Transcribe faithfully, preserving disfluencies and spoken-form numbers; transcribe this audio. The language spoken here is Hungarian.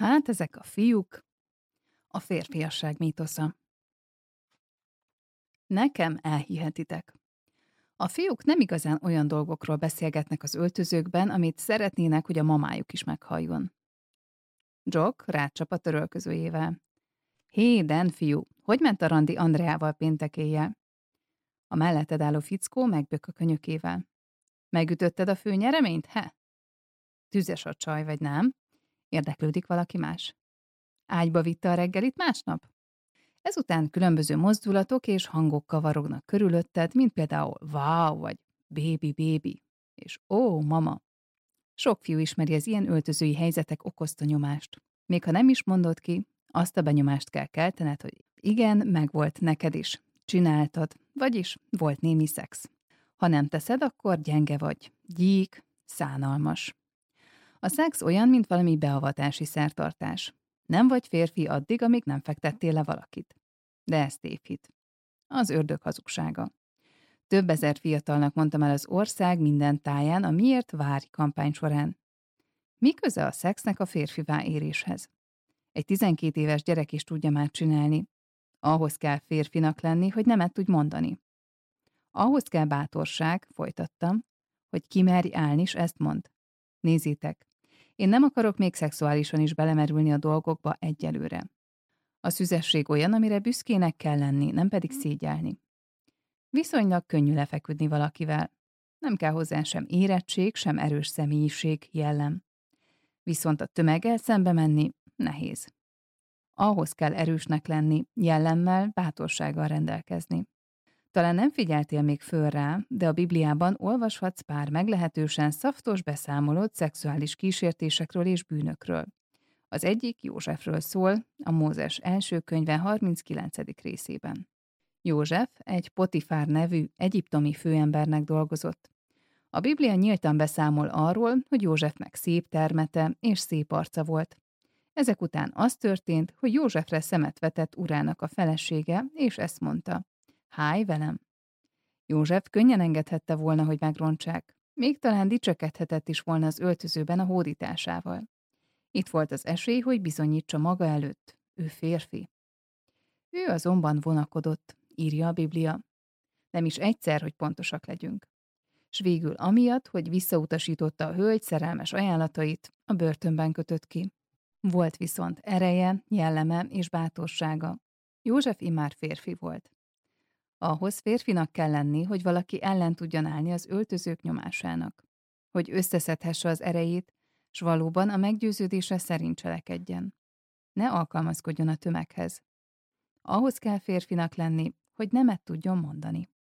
Hát ezek a fiúk, a férfiasság mítosza. Nekem elhihetitek. A fiúk nem igazán olyan dolgokról beszélgetnek az öltözőkben, amit szeretnének, hogy a mamájuk is meghalljon. Jock rácsap a törölközőjével. Hé, Dan, fiú, hogy ment a randi Andreával péntek éjjel? A melletted álló fickó megbök a könyökével. Megütötted a főnyereményt, he? Tüzes a csaj, vagy nem? Érdeklődik valaki más. Ágyba vitte a reggelit másnap? Ezután különböző mozdulatok és hangok kavarognak körülötted, mint például wow, vagy baby, baby, és ó, mama. Sok fiú ismeri az ilyen öltözői helyzetek okozta nyomást. Még ha nem is mondod ki, azt a benyomást kell keltened, hogy igen, megvolt neked is. Csináltad, vagyis volt némi szex. Ha nem teszed, akkor gyenge vagy, gyík, szánalmas. A szex olyan, mint valami beavatási szertartás. Nem vagy férfi addig, amíg nem fektettél le valakit. De ez tévhit. Az ördög hazugsága. Több ezer fiatalnak mondtam el az ország minden táján a Miért várj kampány során. Mi köze a szexnek a férfivá éréshez? Egy tizenkét éves gyerek is tudja már csinálni. Ahhoz kell férfinak lenni, hogy nemet tudj mondani. Ahhoz kell bátorság, folytattam, hogy kimerj állni, és ezt mond. Nézzétek, én nem akarok még szexuálisan is belemerülni a dolgokba egyelőre. A szüzesség olyan, amire büszkének kell lenni, nem pedig szégyelni. Viszonylag könnyű lefeküdni valakivel. Nem kell hozzá sem érettség, sem erős személyiség, jellem. Viszont a tömeggel szembe menni nehéz. Ahhoz kell erősnek lenni, jellemmel, bátorsággal rendelkezni. Talán nem figyeltél még föl rá, de a Bibliában olvashatsz pár meglehetősen szaftos beszámolót szexuális kísértésekről és bűnökről. Az egyik Józsefről szól, a Mózes első könyve harminckilencedik részében. József egy Potifár nevű egyiptomi főembernek dolgozott. A Biblia nyíltan beszámol arról, hogy Józsefnek szép termete és szép arca volt. Ezek után az történt, hogy Józsefre szemet vetett urának a felesége, és ezt mondta: Háj velem! József könnyen engedhette volna, hogy megrontsák. Még talán dicsekedhetett is volna az öltözőben a hódításával. Itt volt az esély, hogy bizonyítsa maga előtt. Ő férfi. Ő azonban vonakodott, írja a Biblia. Nem is egyszer, hogy pontosak legyünk. S végül amiatt, hogy visszautasította a hölgy szerelmes ajánlatait, a börtönben kötött ki. Volt viszont ereje, jelleme és bátorsága. József immár férfi volt. Ahhoz férfinak kell lenni, hogy valaki ellen tudjon állni az öltözők nyomásának. Hogy összeszedhesse az erejét, s valóban a meggyőződése szerint cselekedjen. Ne alkalmazkodjon a tömeghez. Ahhoz kell férfinak lenni, hogy nemet tudjon mondani.